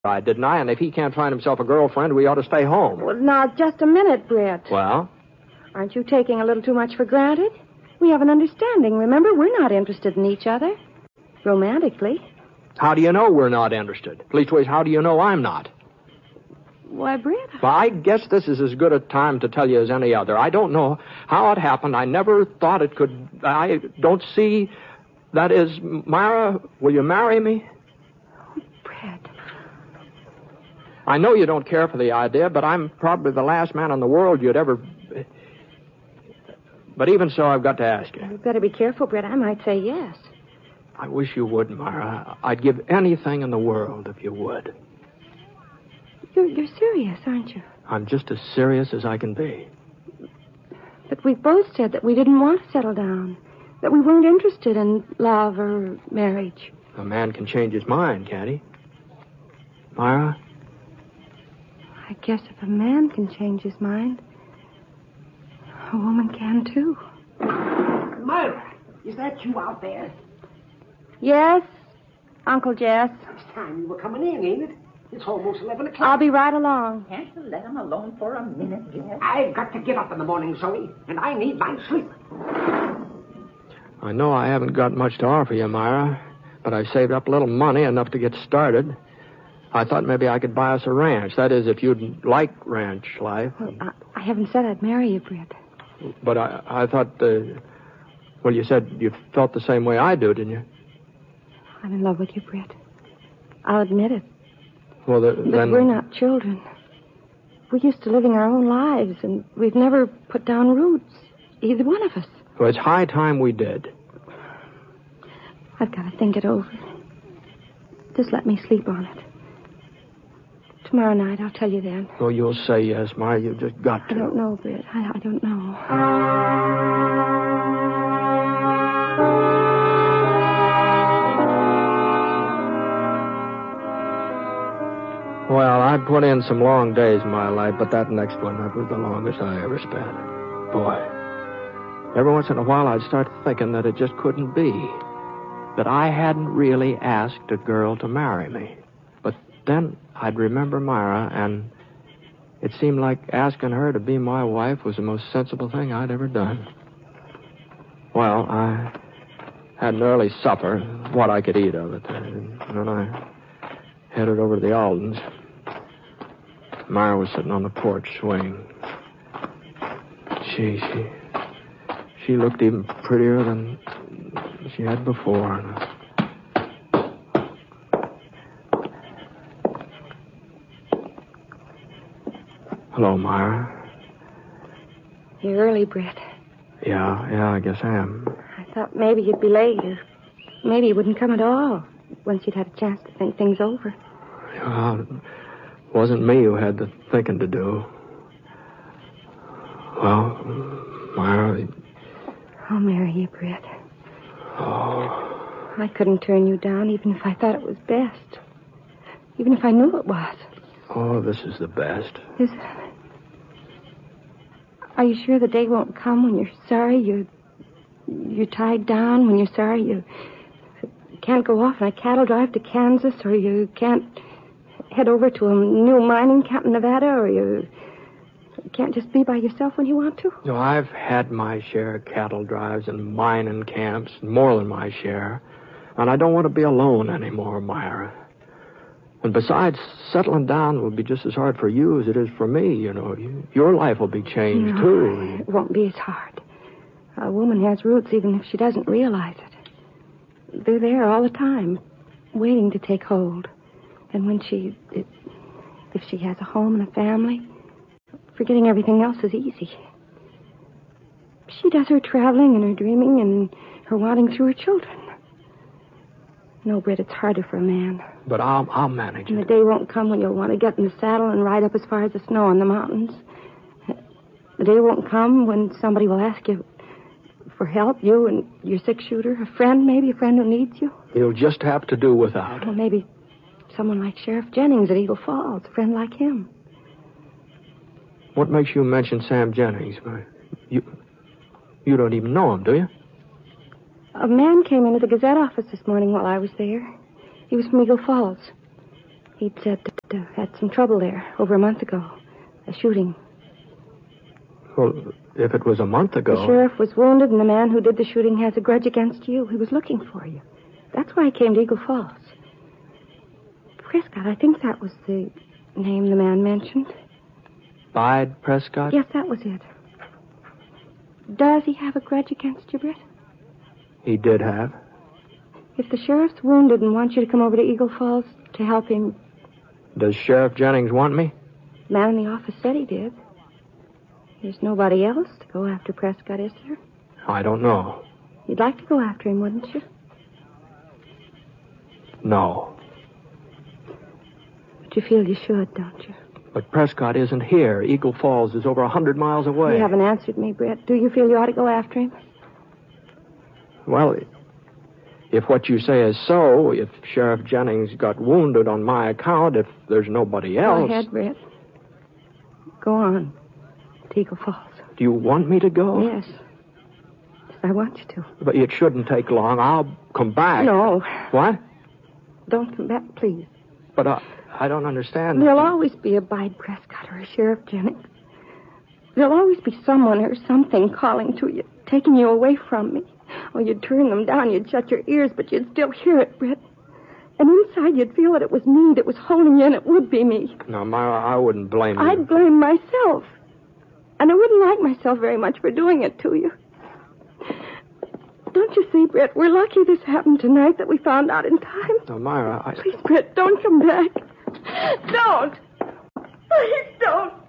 didn't I? And if he can't find himself a girlfriend, we ought to stay home. Well, now, just a minute, Brett. Well? Aren't you taking a little too much for granted? We have an understanding. Remember, we're not interested in each other. Romantically. How do you know we're not interested? Leastways, how do you know I'm not? Why, Brett? Well, I guess this is as good a time to tell you as any other. I don't know how it happened. I never thought it could... I don't see... That is, Myra, will you marry me? Oh, Brett. I know you don't care for the idea, but I'm probably the last man in the world you'd ever... But even so, I've got to ask you. You better be careful, Brett. I might say yes. I wish you would, Myra. I'd give anything in the world if you would. You're serious, aren't you? I'm just as serious as I can be. But we both said that we didn't want to settle down. That we weren't interested in love or marriage. A man can change his mind, can't he? Myra? I guess if a man can change his mind, a woman can too. Myra, is that you out there? Yes, Uncle Jess. It's time you were coming in, ain't it? It's almost 11 o'clock. I'll be right along. Can't you let him alone for a minute, Jess? I've got to get up in the morning, Zoe, and I need my sleep. I know I haven't got much to offer you, Myra, but I've saved up a little money, enough to get started. I thought maybe I could buy us a ranch. That is, if you'd like ranch life. Well, I haven't said I'd marry you, Brett. But I thought, well, you said you felt the same way I do, didn't you? I'm in love with you, Brett. I'll admit it. Well, But then... we're not children. We're used to living our own lives, and we've never put down roots, either one of us. Well, it's high time we did. I've got to think it over. Just let me sleep on it. Tomorrow night, I'll tell you then. Oh, you'll say yes, Myra. You've just got to. I don't know, Brett. I don't know. Well, I put in some long days in my life, but that next one, that was the longest I ever spent. Boy, every once in a while I'd start thinking that it just couldn't be. That I hadn't really asked a girl to marry me. But then I'd remember Myra, and it seemed like asking her to be my wife was the most sensible thing I'd ever done. Well, I had an early supper, what I could eat of it, and then I headed over to the Aldens. Myra was sitting on the porch swing. She looked even prettier than she had before. Hello, Myra. You're early, Brett. Yeah, I guess I am. I thought maybe you'd be late, or maybe you wouldn't come at all once you'd had a chance to think things over. Well, it wasn't me who had the thinking to do. Well, Myra... I'll marry you, Brett. Oh. I couldn't turn you down even if I thought it was best. Even if I knew it was. Oh, this is the best. Is it? Are you sure the day won't come when you're sorry you're tied down, when you're sorry you can't go off on a cattle drive to Kansas, or you can't head over to a new mining camp in Nevada, or you can't just be by yourself when you want to? No, I've had my share of cattle drives and mining camps, more than my share. And I don't want to be alone anymore, Myra. And besides, settling down will be just as hard for you as it is for me, you know. Your life will be changed, too. It won't be as hard. A woman has roots even if she doesn't realize it. They're there all the time, waiting to take hold. And when if she has a home and a family, forgetting everything else is easy. She does her traveling and her dreaming and her wanting through her children. No, Britt, it's harder for a man. But I'll manage it. And the day won't come when you'll want to get in the saddle and ride up as far as the snow on the mountains. The day won't come when somebody will ask you for help, you and your six-shooter, a friend who needs you. You'll just have to do without. Well, maybe someone like Sheriff Jennings at Eagle Falls, a friend like him. What makes you mention Sam Jennings? You don't even know him, do you? A man came into the Gazette office this morning while I was there. He was from Eagle Falls. He'd said that had some trouble there over a month ago. A shooting. Well, if it was a month ago... The sheriff was wounded, and the man who did the shooting has a grudge against you. He was looking for you. That's why he came to Eagle Falls. Prescott, I think that was the name the man mentioned. Bide Prescott? Yes, that was it. Does he have a grudge against you, Britt? He did have. If the sheriff's wounded and wants you to come over to Eagle Falls to help him... Does Sheriff Jennings want me? The man in the office said he did. There's nobody else to go after Prescott, is there? I don't know. You'd like to go after him, wouldn't you? No. But you feel you should, don't you? But Prescott isn't here. Eagle Falls is over 100 miles away. You haven't answered me, Brett. Do you feel you ought to go after him? Well, if what you say is so, if Sheriff Jennings got wounded on my account, if there's nobody else... Go ahead, Brett. Go on. To Eagle Falls. Do you want me to go? Yes. Yes, I want you to. But it shouldn't take long. I'll come back. No. What? Don't come back, please. But I don't understand. There'll always be a Bide Prescott or a Sheriff Jennings. There'll always be someone or something calling to you, taking you away from me. Oh, you'd turn them down, you'd shut your ears, but you'd still hear it, Britt. And inside you'd feel that it was me that was holding you, and it would be me. No, Myra, I wouldn't blame you. I'd blame myself. And I wouldn't like myself very much for doing it to you. Don't you see, Britt, we're lucky this happened tonight, that we found out in time. No, Myra, Please, Britt, don't come back. Don't. Please don't.